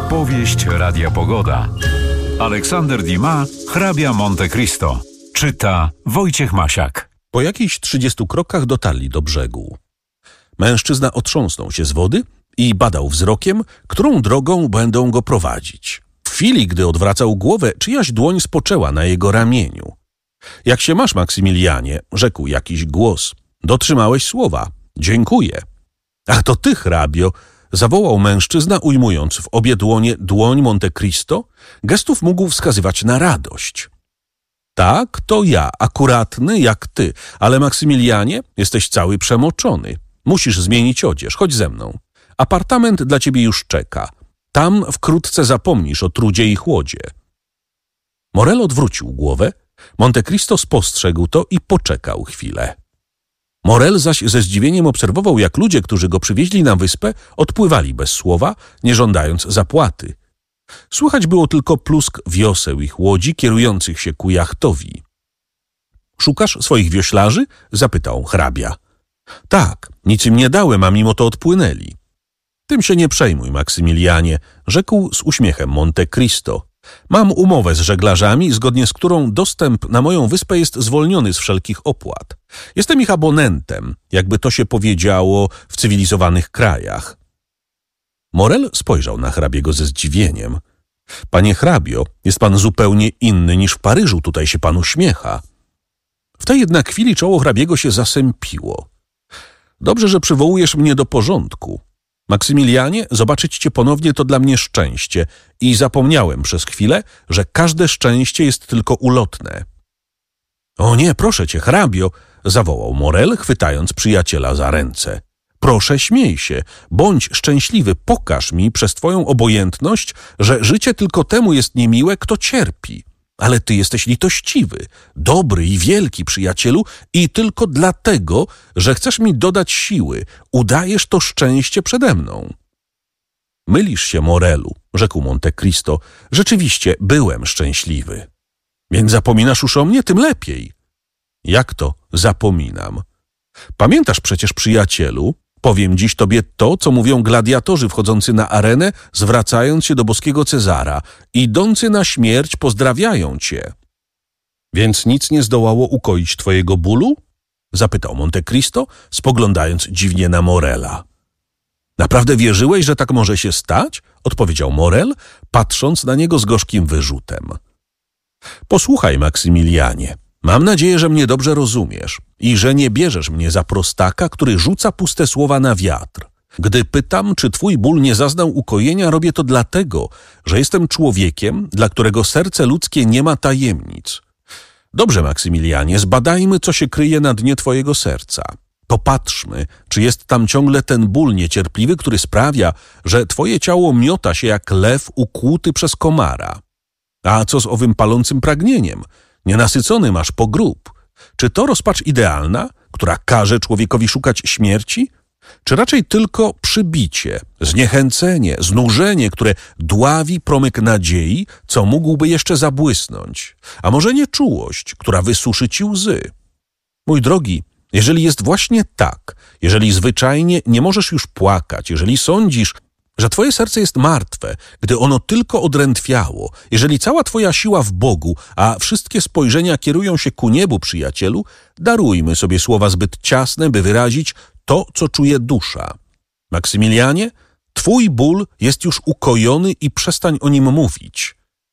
Powieść Radia Pogoda. Aleksander Dumas, hrabia Monte Cristo. Czyta Wojciech Masiak. Po jakichś 30 krokach dotarli do brzegu. Mężczyzna otrząsnął się z wody i badał wzrokiem, którą drogą będą go prowadzić. W chwili, gdy odwracał głowę, czyjaś dłoń spoczęła na jego ramieniu. Jak się masz, Maksymilianie? Rzekł jakiś głos. Dotrzymałeś słowa. Dziękuję. Ach, to ty, hrabio, zawołał mężczyzna, ujmując w obie dłonie dłoń Monte Cristo. Gestów mógł wskazywać na radość. Tak, to ja, akuratny jak ty, ale Maksymilianie, jesteś cały przemoczony. Musisz zmienić odzież, chodź ze mną. Apartament dla ciebie już czeka. Tam wkrótce zapomnisz o trudzie i chłodzie. Morel odwrócił głowę. Monte Cristo spostrzegł to i poczekał chwilę. Morel zaś ze zdziwieniem obserwował, jak ludzie, którzy go przywieźli na wyspę, odpływali bez słowa, nie żądając zapłaty. Słychać było tylko plusk wioseł ich łodzi kierujących się ku jachtowi. Szukasz swoich wioślarzy? Zapytał hrabia. Tak, nic im nie dałem, a mimo to odpłynęli. Tym się nie przejmuj, Maksymilianie, rzekł z uśmiechem Monte Cristo. Mam umowę z żeglarzami, zgodnie z którą dostęp na moją wyspę jest zwolniony z wszelkich opłat. Jestem ich abonentem, jakby to się powiedziało w cywilizowanych krajach. Morel spojrzał na hrabiego ze zdziwieniem. Panie hrabio, jest pan zupełnie inny niż w Paryżu, tutaj się pan uśmiecha. W tej jednak chwili czoło hrabiego się zasępiło. Dobrze, że przywołujesz mnie do porządku. Maksymilianie, zobaczyć cię ponownie to dla mnie szczęście i zapomniałem przez chwilę, że każde szczęście jest tylko ulotne. O nie, proszę cię, hrabio, zawołał Morel, chwytając przyjaciela za ręce. Proszę, śmiej się, bądź szczęśliwy, pokaż mi przez twoją obojętność, że życie tylko temu jest niemiłe, kto cierpi. Ale ty jesteś litościwy, dobry i wielki, przyjacielu, i tylko dlatego, że chcesz mi dodać siły, udajesz to szczęście przede mną. Mylisz się, Morelu, rzekł Monte Cristo. Rzeczywiście byłem szczęśliwy. Więc zapominasz już o mnie, tym lepiej. Jak to zapominam? Pamiętasz przecież, przyjacielu, powiem dziś tobie to, co mówią gladiatorzy wchodzący na arenę, zwracając się do boskiego Cezara. Idący na śmierć pozdrawiają cię. Więc nic nie zdołało ukoić twojego bólu? Zapytał Monte Cristo, spoglądając dziwnie na Morela. Naprawdę wierzyłeś, że tak może się stać? Odpowiedział Morel, patrząc na niego z gorzkim wyrzutem. Posłuchaj, Maksymilianie. Mam nadzieję, że mnie dobrze rozumiesz i że nie bierzesz mnie za prostaka, który rzuca puste słowa na wiatr. Gdy pytam, czy twój ból nie zaznał ukojenia, robię to dlatego, że jestem człowiekiem, dla którego serce ludzkie nie ma tajemnic. Dobrze, Maksymilianie, zbadajmy, co się kryje na dnie twojego serca. Popatrzmy, czy jest tam ciągle ten ból niecierpliwy, który sprawia, że twoje ciało miota się jak lew ukłuty przez komara. A co z owym palącym pragnieniem? Nienasycony masz po grób. Czy to rozpacz idealna, która każe człowiekowi szukać śmierci? Czy raczej tylko przybicie, zniechęcenie, znużenie, które dławi promyk nadziei, co mógłby jeszcze zabłysnąć? A może nieczułość, która wysuszy ci łzy? Mój drogi, jeżeli jest właśnie tak, jeżeli zwyczajnie nie możesz już płakać, jeżeli sądzisz, że twoje serce jest martwe, gdy ono tylko odrętwiało, jeżeli cała twoja siła w Bogu, a wszystkie spojrzenia kierują się ku niebu, przyjacielu, darujmy sobie słowa zbyt ciasne, by wyrazić to, co czuje dusza. Maksymilianie, twój ból jest już ukojony i przestań o nim mówić.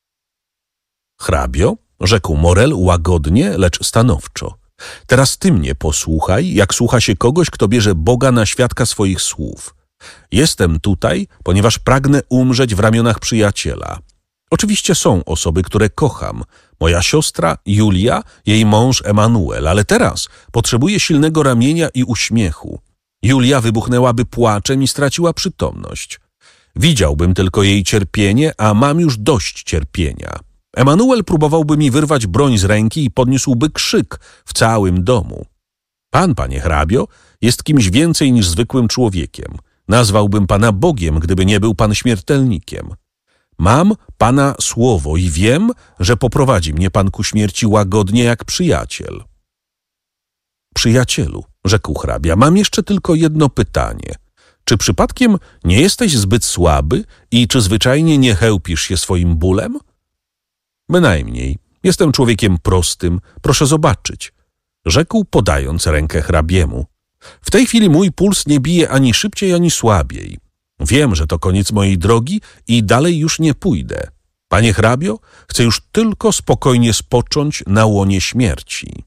Hrabio, rzekł Morel łagodnie, lecz stanowczo. Teraz ty mnie posłuchaj, jak słucha się kogoś, kto bierze Boga na świadka swoich słów. Jestem tutaj, ponieważ pragnę umrzeć w ramionach przyjaciela. Oczywiście są osoby, które kocham. Moja siostra Julia, jej mąż Emanuel, ale teraz potrzebuję silnego ramienia i uśmiechu. Julia wybuchnęłaby płaczem i straciła przytomność. Widziałbym tylko jej cierpienie, a mam już dość cierpienia. Emanuel próbowałby mi wyrwać broń z ręki i podniósłby krzyk w całym domu. Pan, panie hrabio, jest kimś więcej niż zwykłym człowiekiem. Nazwałbym pana Bogiem, gdyby nie był pan śmiertelnikiem. Mam pana słowo i wiem, że poprowadzi mnie pan ku śmierci łagodnie jak przyjaciel. Przyjacielu, rzekł hrabia, mam jeszcze tylko jedno pytanie. Czy przypadkiem nie jesteś zbyt słaby i czy zwyczajnie nie chełpisz się swoim bólem? Bynajmniej. Jestem człowiekiem prostym, proszę zobaczyć, rzekł, podając rękę hrabiemu. W tej chwili mój puls nie bije ani szybciej, ani słabiej. Wiem, że to koniec mojej drogi i dalej już nie pójdę. Panie hrabio, chcę już tylko spokojnie spocząć na łonie śmierci.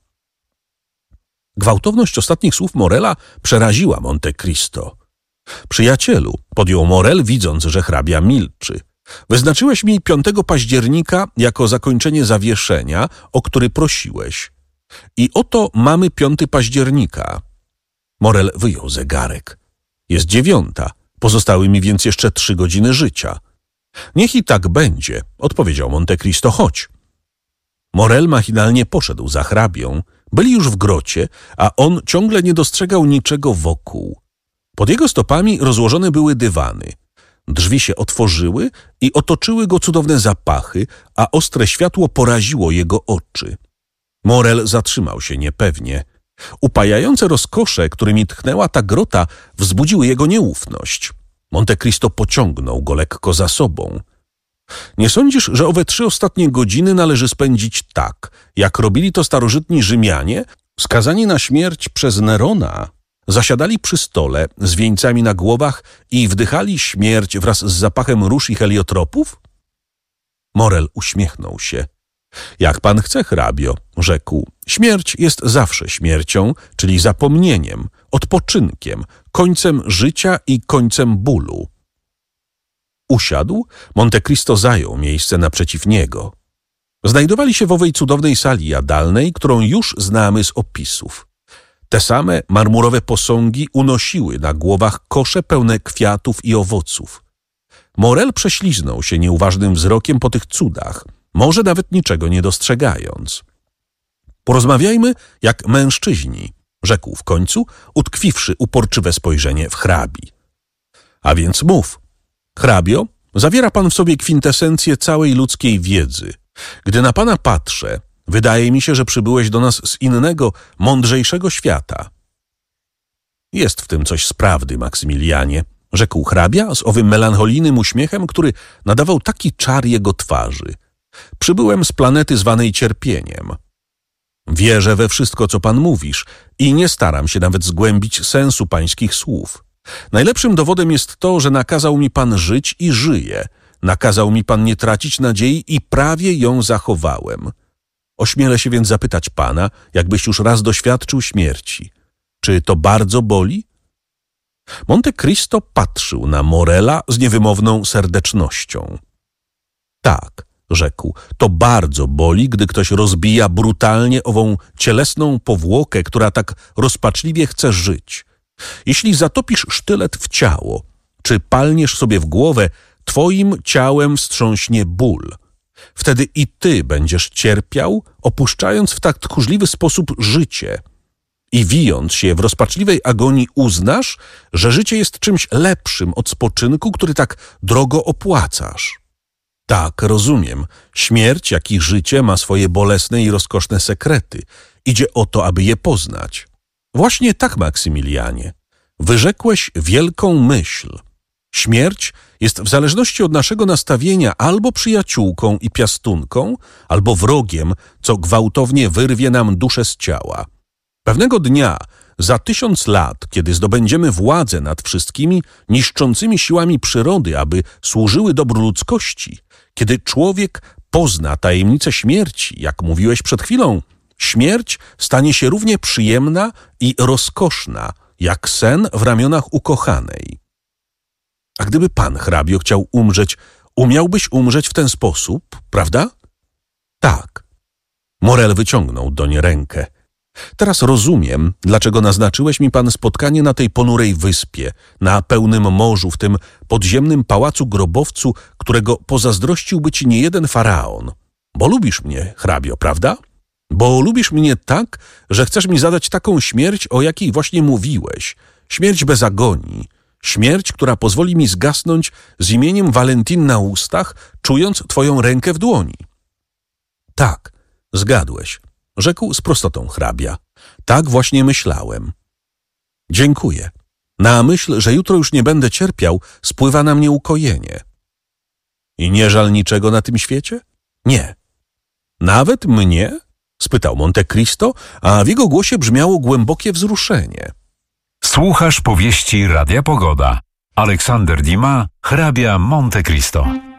Gwałtowność ostatnich słów Morela przeraziła Monte Cristo. Przyjacielu, podjął Morel, widząc, że hrabia milczy. Wyznaczyłeś mi 5 października jako zakończenie zawieszenia, o który prosiłeś. I oto mamy 5 października. Morel wyjął zegarek. Jest 9, pozostały mi więc jeszcze 3 godziny życia. Niech i tak będzie, odpowiedział Monte Cristo, chodź. Morel machinalnie poszedł za hrabią. Byli już w grocie, a on ciągle nie dostrzegał niczego wokół. Pod jego stopami rozłożone były dywany. Drzwi się otworzyły i otoczyły go cudowne zapachy, a ostre światło poraziło jego oczy. Morel zatrzymał się niepewnie. Upajające rozkosze, którymi tchnęła ta grota, wzbudziły jego nieufność. Monte Cristo pociągnął go lekko za sobą. Nie sądzisz, że owe 3 ostatnie godziny należy spędzić tak, jak robili to starożytni Rzymianie, skazani na śmierć przez Nerona? Zasiadali przy stole z wieńcami na głowach i wdychali śmierć wraz z zapachem róż i heliotropów? Morel uśmiechnął się. Jak pan chce, hrabio, rzekł. Śmierć jest zawsze śmiercią, czyli zapomnieniem, odpoczynkiem, końcem życia i końcem bólu. Usiadł, Monte Cristo zajął miejsce naprzeciw niego. Znajdowali się w owej cudownej sali jadalnej, którą już znamy z opisów. Te same marmurowe posągi unosiły na głowach kosze pełne kwiatów i owoców. Morel prześliznął się nieuważnym wzrokiem po tych cudach, może nawet niczego nie dostrzegając. Porozmawiajmy jak mężczyźni, rzekł w końcu, utkwiwszy uporczywe spojrzenie w hrabi. A więc mów. Hrabio, zawiera pan w sobie kwintesencję całej ludzkiej wiedzy. Gdy na pana patrzę, wydaje mi się, że przybyłeś do nas z innego, mądrzejszego świata. Jest w tym coś z prawdy, Maksymilianie, rzekł hrabia z owym melancholijnym uśmiechem, który nadawał taki czar jego twarzy. Przybyłem z planety zwanej cierpieniem. Wierzę we wszystko, co pan mówisz i nie staram się nawet zgłębić sensu pańskich słów. Najlepszym dowodem jest to, że nakazał mi pan żyć i żyję. Nakazał mi pan nie tracić nadziei i prawie ją zachowałem. Ośmielę się więc zapytać pana, jakbyś już raz doświadczył śmierci. Czy to bardzo boli? Monte Cristo patrzył na Morela z niewymowną serdecznością. Tak, rzekł, to bardzo boli, gdy ktoś rozbija brutalnie ową cielesną powłokę, która tak rozpaczliwie chce żyć. Jeśli zatopisz sztylet w ciało, czy palniesz sobie w głowę, twoim ciałem wstrząśnie ból. Wtedy i ty będziesz cierpiał, opuszczając w tak tchórzliwy sposób życie. I wijąc się w rozpaczliwej agonii uznasz, że życie jest czymś lepszym od spoczynku, który tak drogo opłacasz. Tak, rozumiem. Śmierć, jak i życie ma swoje bolesne i rozkoszne sekrety. Idzie o to, aby je poznać. Właśnie tak, Maksymilianie. Wyrzekłeś wielką myśl. Śmierć jest w zależności od naszego nastawienia albo przyjaciółką i piastunką, albo wrogiem, co gwałtownie wyrwie nam duszę z ciała. Pewnego dnia, za 1000 lat, kiedy zdobędziemy władzę nad wszystkimi niszczącymi siłami przyrody, aby służyły dobru ludzkości, kiedy człowiek pozna tajemnicę śmierci, jak mówiłeś przed chwilą, śmierć stanie się równie przyjemna i rozkoszna, jak sen w ramionach ukochanej. A gdyby pan, hrabio, chciał umrzeć, umiałbyś umrzeć w ten sposób, prawda? Tak. Morel wyciągnął doń rękę. Teraz rozumiem, dlaczego naznaczyłeś mi pan spotkanie na tej ponurej wyspie, na pełnym morzu, w tym podziemnym pałacu grobowcu, którego pozazdrościłby ci niejeden faraon. Bo lubisz mnie, hrabio, prawda? Bo lubisz mnie tak, że chcesz mi zadać taką śmierć, o jakiej właśnie mówiłeś. Śmierć bez agonii. Śmierć, która pozwoli mi zgasnąć z imieniem Valentin na ustach, czując twoją rękę w dłoni. Tak, zgadłeś, rzekł z prostotą hrabia. Tak właśnie myślałem. Dziękuję. Na myśl, że jutro już nie będę cierpiał, spływa na mnie ukojenie. I nie żal niczego na tym świecie? Nie. Nawet mnie? Spytał Monte Cristo, a w jego głosie brzmiało głębokie wzruszenie. Słuchasz powieści Radia Pogoda. Aleksander Dumas, hrabia Monte Cristo.